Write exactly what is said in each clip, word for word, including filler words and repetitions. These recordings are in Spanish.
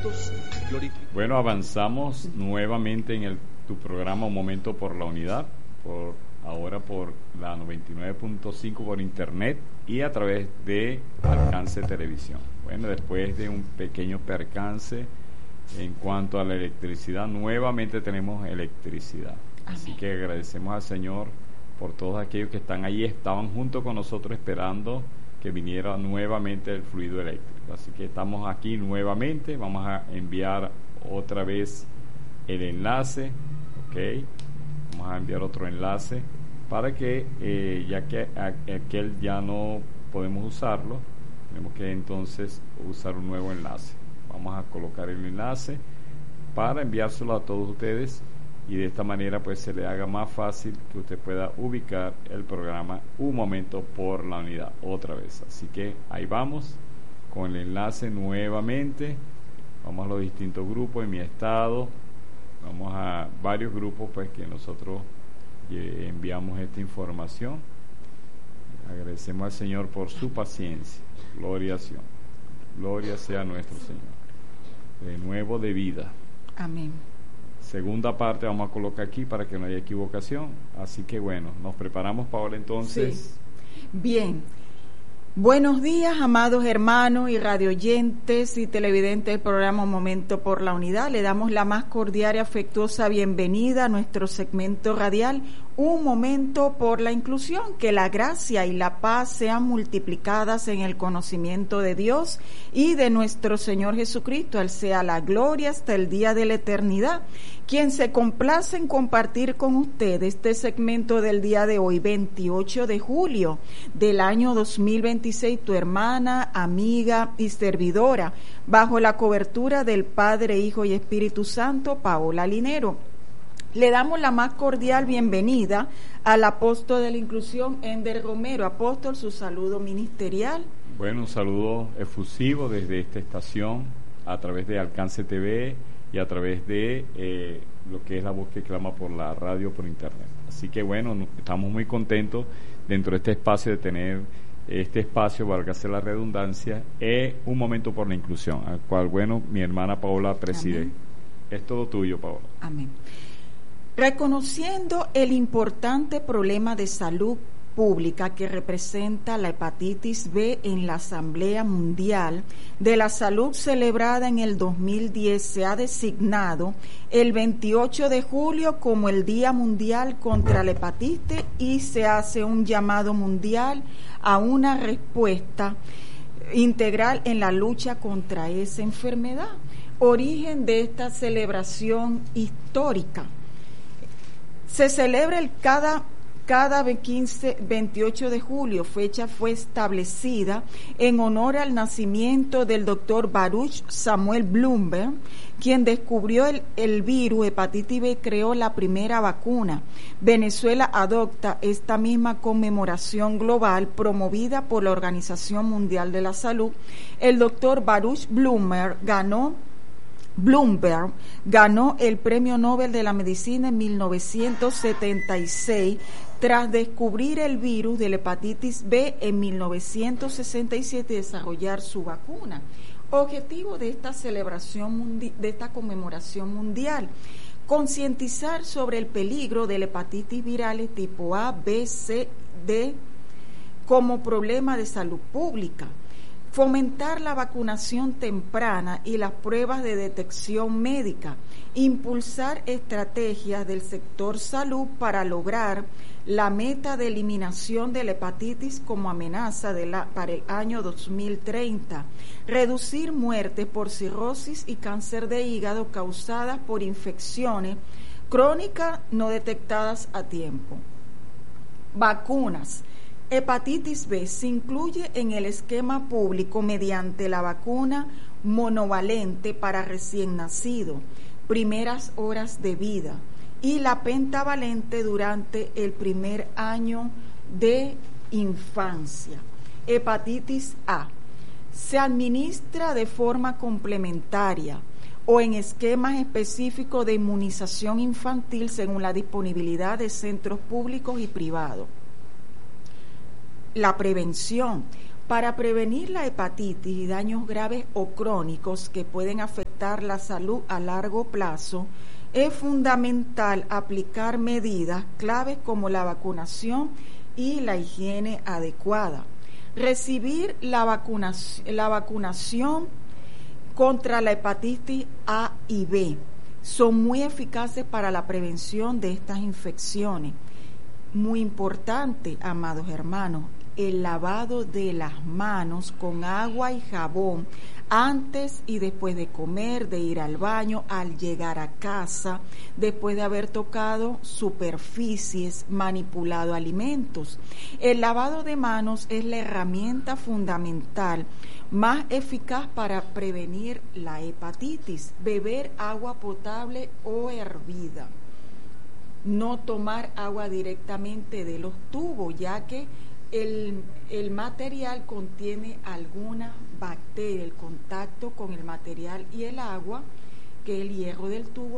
juntos glorificamos. Bueno, avanzamos nuevamente en el, tu programa Un Momento por la Unidad, por ahora por la noventa y nueve punto cinco por internet y a través de Alcance Televisión. Bueno, después de un pequeño percance en cuanto a la electricidad, nuevamente tenemos electricidad. Amén. Así que agradecemos al Señor por todos aquellos que están ahí, estaban junto con nosotros esperando que viniera nuevamente el fluido eléctrico. Así que estamos aquí nuevamente, vamos a enviar otra vez el enlace, ¿ok? Vamos a enviar otro enlace para que, eh, ya que aquel ya no podemos usarlo, tenemos que entonces usar un nuevo enlace. Vamos a colocar el enlace para enviárselo a todos ustedes y de esta manera pues se le haga más fácil que usted pueda ubicar el programa Un Momento por la Unidad otra vez. Así que ahí vamos con el enlace nuevamente, vamos a los distintos grupos en mi estado, vamos a varios grupos pues que nosotros eh, enviamos esta información. Agradecemos al Señor por su paciencia. Gloria a Dios, gloria sea a nuestro Señor. De nuevo de vida. Amén. Segunda parte vamos a colocar aquí para que no haya equivocación. Así que bueno, nos preparamos para ahora entonces. Sí. Bien. Buenos días, amados hermanos y radioyentes y televidentes del programa Un Momento por la Unidad. Le damos la más cordial y afectuosa bienvenida a nuestro segmento radial Un Momento por la Inclusión. Que la gracia y la paz sean multiplicadas en el conocimiento de Dios y de nuestro Señor Jesucristo. Él sea la gloria hasta el día de la eternidad. Quien se complace en compartir con ustedes este segmento del día de hoy, veintiocho de julio del año dos mil veintiséis, tu hermana, amiga y servidora, bajo la cobertura del Padre, Hijo y Espíritu Santo, Paola Linero. Le damos la más cordial bienvenida al apóstol de la inclusión, Ender Romero. Apóstol, su saludo ministerial. Bueno, un saludo efusivo desde esta estación, a través de Alcance T V y a través de eh, lo que es la voz que clama por la radio, por internet. Así que bueno, estamos muy contentos dentro de este espacio de tener este espacio, válgase la redundancia, es Un Momento por la Inclusión, al cual, bueno, mi hermana Paola preside. Amén. Es todo tuyo, Paola. Amén. Reconociendo el importante problema de salud pública que representa la hepatitis B en la Asamblea Mundial de la Salud celebrada en el dos mil diez, se ha designado el veintiocho de julio como el Día Mundial contra la Hepatitis y se hace un llamado mundial a una respuesta integral en la lucha contra esa enfermedad. Origen de esta celebración histórica. Se celebra el cada Cada quince, veintiocho de julio, fecha fue establecida en honor al nacimiento del doctor Baruch Samuel Bloomberg, quien descubrió el, el virus hepatitis B y creó la primera vacuna. Venezuela adopta esta misma conmemoración global promovida por la Organización Mundial de la Salud. El doctor Baruch Bloomberg ganó Bloomberg ganó el Premio Nobel de la Medicina en mil novecientos setenta y seis tras descubrir el virus de la hepatitis B en mil novecientos sesenta y siete y desarrollar su vacuna. Objetivo de esta celebración mundi- de esta conmemoración mundial: concientizar sobre el peligro de la hepatitis viral tipo A, B, C, D como problema de salud pública. Fomentar la vacunación temprana y las pruebas de detección médica, impulsar estrategias del sector salud para lograr la meta de eliminación de la hepatitis como amenaza de la, para el año dos mil treinta, reducir muertes por cirrosis y cáncer de hígado causadas por infecciones crónicas no detectadas a tiempo. Vacunas. Hepatitis B se incluye en el esquema público mediante la vacuna monovalente para recién nacido, primeras horas de vida, y la pentavalente durante el primer año de infancia. Hepatitis A se administra de forma complementaria o en esquemas específicos de inmunización infantil según la disponibilidad de centros públicos y privados. La prevención. Para prevenir la hepatitis y daños graves o crónicos que pueden afectar afectar la salud a largo plazo, es fundamental aplicar medidas claves como la vacunación y la higiene adecuada. Recibir la vacunación, la vacunación contra la hepatitis A y B son muy eficaces para la prevención de estas infecciones. Muy importante, amados hermanos, el lavado de las manos con agua y jabón antes y después de comer, de ir al baño, al llegar a casa, después de haber tocado superficies, manipulado alimentos. El lavado de manos es la herramienta fundamental más eficaz para prevenir la hepatitis. Beber agua potable o hervida. No tomar agua directamente de los tubos, ya que el, el material contiene alguna bacteria. El contacto con el material y el agua, que el hierro del tubo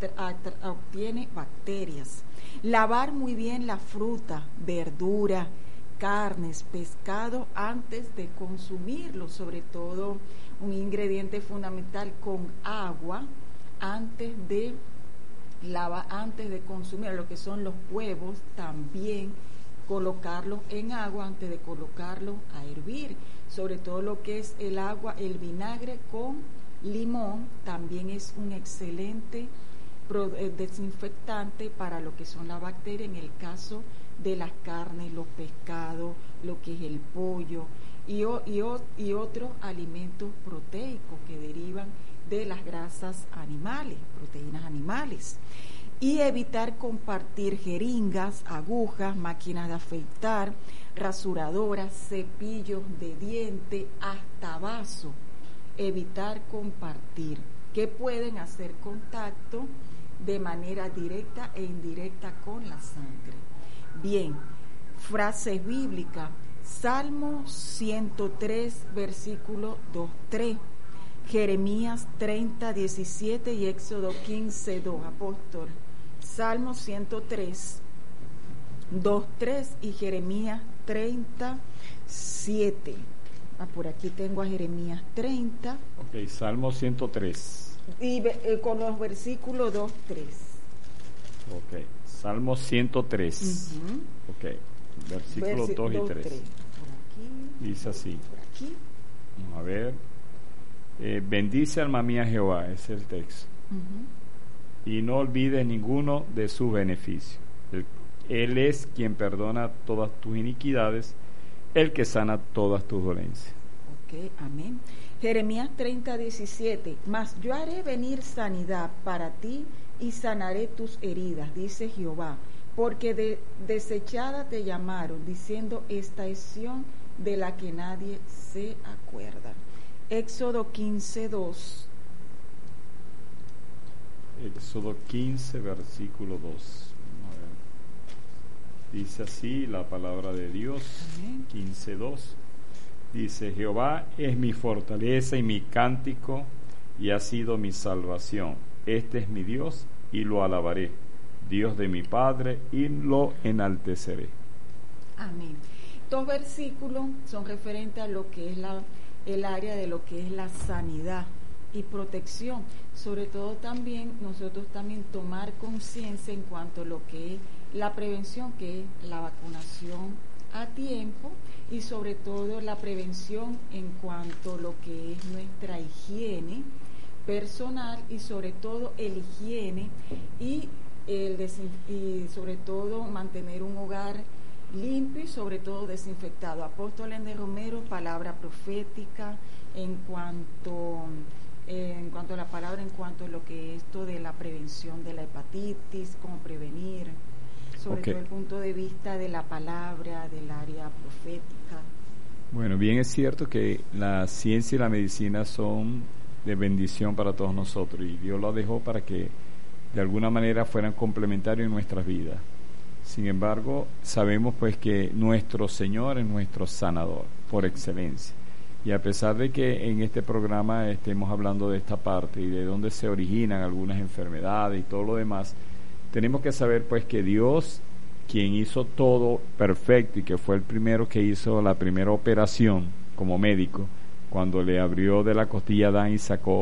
obtiene bacterias. Lavar muy bien la fruta, verdura, carnes, pescado antes de consumirlo, sobre todo un ingrediente fundamental con agua antes de lava antes de consumir. Lo que son los huevos, también colocarlos en agua antes de colocarlos a hervir. Sobre todo lo que es el agua, el vinagre con limón, también es un excelente desinfectante para lo que son las bacterias, en el caso de las carnes, los pescados, lo que es el pollo y, y, y otros alimentos proteicos que derivan de las grasas animales, proteínas animales. Y evitar compartir jeringas, agujas, máquinas de afeitar, rasuradoras, cepillos de diente, hasta vasos. Evitar compartir, que pueden hacer contacto de manera directa e indirecta con la sangre. Bien, frases bíblicas. Salmo ciento tres, versículo dos, tres. Jeremías treinta, diecisiete y Éxodo quince, dos. Apóstol. Salmo ciento tres, dos, tres y Jeremías treinta, siete. Ah, por aquí tengo a Jeremías treinta. Ok, Salmo ciento tres. Y eh, con los versículos dos, tres. Ok, Salmo ciento tres. Uh-huh. Ok, versículos Versi- dos y tres. tres. Por aquí. Dice así. Por aquí. Vamos a ver. Eh, bendice alma mía Jehová, es el texto. Uh-huh. Y no olvides ninguno de sus beneficios. Él, él es quien perdona todas tus iniquidades, el que sana todas tus dolencias. Ok, amén. Jeremías treinta, diecisiete. Mas yo haré venir sanidad para ti y sanaré tus heridas, dice Jehová, porque de, desechada te llamaron, diciendo, esta es Sión de la que nadie se acuerda. Éxodo quince, dos. Éxodo quince, versículo dos. Dice así la palabra de Dios. Amén. quince, dos. Dice, Jehová es mi fortaleza y mi cántico, y ha sido mi salvación. Este es mi Dios, y lo alabaré. Dios de mi Padre, y lo enalteceré. Amén. Estos versículos son referentes a lo que es la, el área de lo que es la sanidad y protección. Sobre todo también, nosotros también tomar conciencia en cuanto a lo que es la prevención, que es la vacunación a tiempo, y sobre todo la prevención en cuanto a lo que es nuestra higiene personal, y sobre todo el higiene y, el desin- y sobre todo mantener un hogar limpio y sobre todo desinfectado. Apóstol Ender Romero, palabra profética en cuanto eh, en cuanto a la palabra, en cuanto a lo que es esto de la prevención de la hepatitis, cómo prevenir, sobre okay. todo el punto de vista de la palabra, del área profética. Bueno, bien es cierto que la ciencia y la medicina son de bendición para todos nosotros, y Dios lo dejó para que de alguna manera fueran complementarios en nuestras vidas. Sin embargo, sabemos pues que nuestro Señor es nuestro sanador por excelencia. Y a pesar de que en este programa estemos hablando de esta parte y de dónde se originan algunas enfermedades y todo lo demás, tenemos que saber pues que Dios, quien hizo todo perfecto y que fue el primero que hizo la primera operación como médico, cuando le abrió de la costilla a Adán y sacó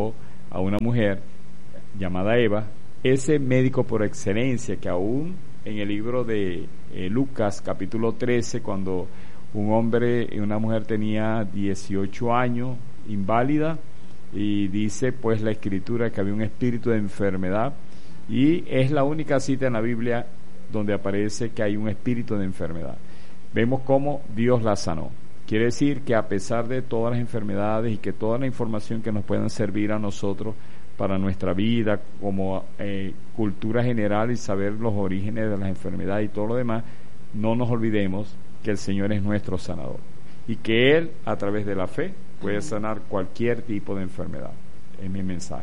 a una mujer llamada Eva, ese médico por excelencia que aún en el libro de eh, Lucas capítulo trece, cuando un hombre y una mujer tenía dieciocho años, inválida, y dice pues la escritura que había un espíritu de enfermedad, y es la única cita en la Biblia donde aparece que hay un espíritu de enfermedad. Vemos cómo Dios la sanó. Quiere decir que a pesar de todas las enfermedades y que toda la información que nos puedan servir a nosotros para nuestra vida, como eh, cultura general y saber los orígenes de las enfermedades y todo lo demás, no nos olvidemos que el Señor es nuestro sanador y que Él, a través de la fe, puede sanar cualquier tipo de enfermedad. Es mi mensaje.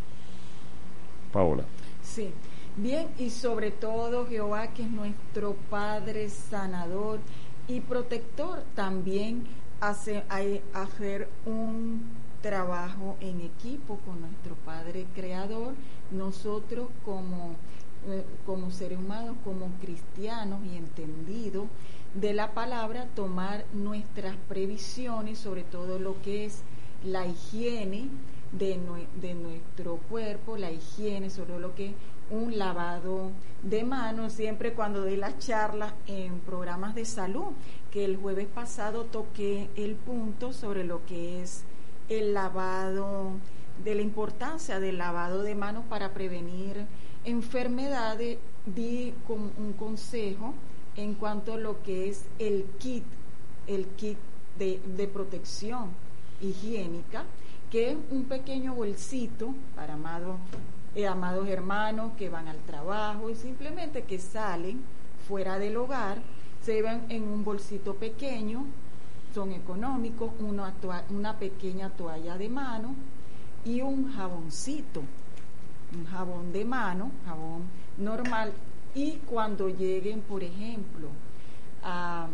Paola. Sí, bien, y sobre todo Jehová, que es nuestro Padre sanador y protector, también hace hacer un trabajo en equipo con nuestro Padre Creador. Nosotros como, eh, como seres humanos, como cristianos y entendidos de la palabra, tomar nuestras previsiones, sobre todo lo que es la higiene de, nue de nuestro cuerpo, la higiene, sobre lo que es un lavado de manos. Siempre cuando doy las charlas en programas de salud, que el jueves pasado toqué el punto sobre lo que es el lavado, de la importancia del lavado de manos para prevenir enfermedades, di con un consejo en cuanto a lo que es el kit, el kit de, de protección higiénica, que es un pequeño bolsito para amados, eh, amados hermanos que van al trabajo y simplemente que salen fuera del hogar, se llevan en un bolsito pequeño, son económicos, una, una pequeña toalla de mano y un jaboncito, un jabón de mano, jabón normal. Y cuando lleguen, por ejemplo, a,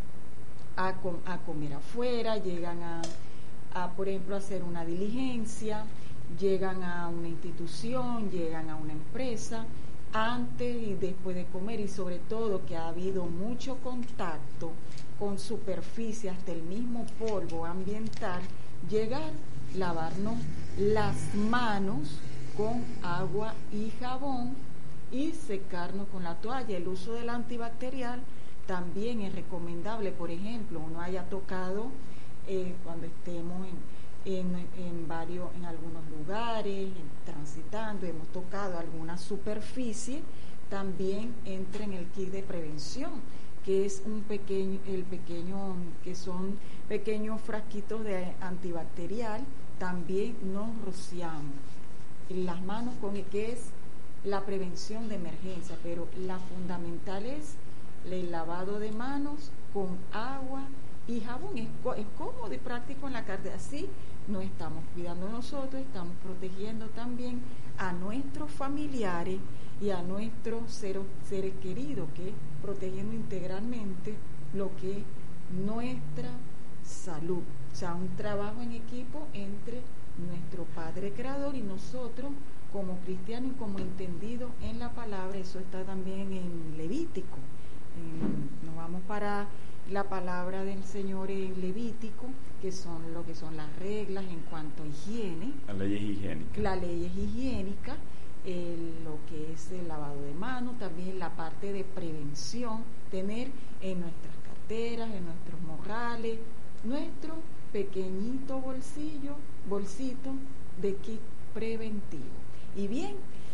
a, com, a comer afuera, llegan a, a, por ejemplo, a hacer una diligencia, llegan a una institución, llegan a una empresa, antes y después de comer, y sobre todo que ha habido mucho contacto con superficie, hasta el mismo polvo ambiental, llegar, lavarnos las manos con agua y jabón y secarnos con la toalla. El uso del antibacterial también es recomendable. Por ejemplo, uno haya tocado eh, cuando estemos en, en, en varios, en algunos lugares, en, transitando, hemos tocado alguna superficie, también entra en el kit de prevención, que es un pequeño, el pequeño, que son pequeños frasquitos de antibacterial. También nos rociamos las manos con el que es la prevención de emergencia, pero la fundamental es el lavado de manos con agua y jabón. Es, es cómodo y práctico en la carne. Así nos estamos cuidando nosotros, estamos protegiendo también a nuestros familiares y a nuestros seres, seres queridos, que protegiendo integralmente lo que es nuestra salud. O sea, un trabajo en equipo entre nuestro Padre Creador y nosotros como cristianos y como entendidos en la palabra. Eso está también en Levítico. En, nos vamos para la palabra del Señor en Levítico, que son lo que son las reglas en cuanto a higiene. Las leyes higiénicas. Las leyes higiénicas, eh, lo que es el lavado de manos, también la parte de prevención, tener en nuestras carteras, en nuestros morrales, nuestro pequeñito bolsillo, bolsito de kit preventivo. Y bien,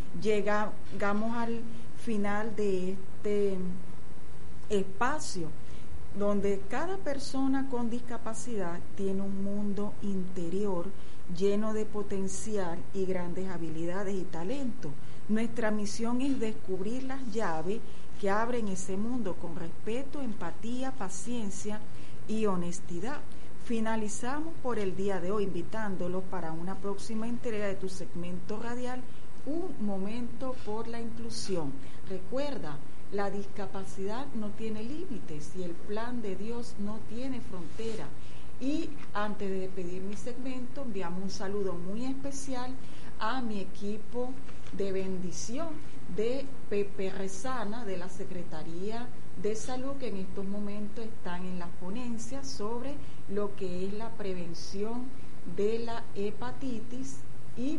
llegamos al final de este espacio donde cada persona con discapacidad tiene un mundo interior lleno de potencial y grandes habilidades y talentos. Nuestra misión es descubrir las llaves que abren ese mundo con respeto, empatía, paciencia y honestidad. Finalizamos por el día de hoy invitándolos para una próxima entrega de tu segmento radial, Un Momento por la Inclusión. Recuerda, la discapacidad no tiene límites y el plan de Dios no tiene frontera. Y antes de despedir mi segmento, enviamos un saludo muy especial a mi equipo de bendición de Pepe Rezana, de la Secretaría de Salud, que en estos momentos están en las ponencias sobre lo que es la prevención de la hepatitis y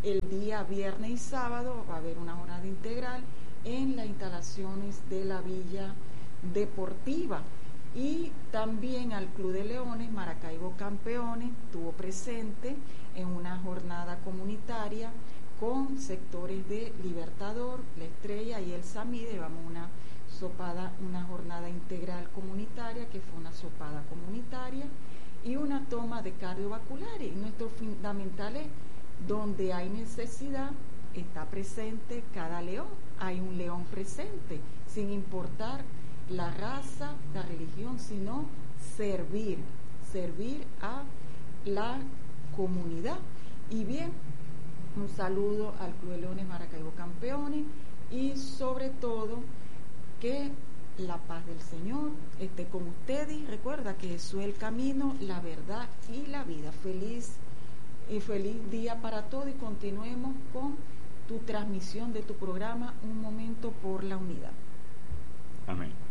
el día viernes y sábado va a haber una jornada integral en las instalaciones de la Villa Deportiva. Y también al Club de Leones, Maracaibo Campeones, estuvo presente en una jornada comunitaria con sectores de Libertador, La Estrella y El Samide. Llevamos una sopada, una jornada integral comunitaria que fue una sopada comunitaria y una toma de cardiovasculares. Y nuestro fundamental es donde hay necesidad, está presente cada león, hay un león presente, sin importar la raza, la religión, sino servir, servir a la comunidad. Y bien, un saludo al Club de Leones Maracaibo Campeones y sobre todo que la paz del Señor esté con ustedes y recuerda que Jesús es el camino, la verdad y la vida. Feliz y feliz día para todos y continuemos con tu transmisión de tu programa Un Momento por la Unidad. Amén.